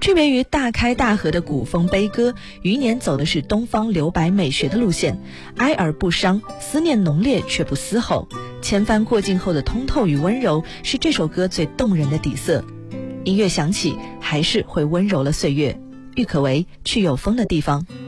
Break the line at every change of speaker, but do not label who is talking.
区别于大开大合的古风悲歌，余年走的是东方留白美学的路线，哀而不伤，思念浓烈却不嘶吼，千帆过尽后的通透与温柔是这首歌最动人的底色。音乐响起，还是会温柔了岁月。郁可唯，去有风的地方。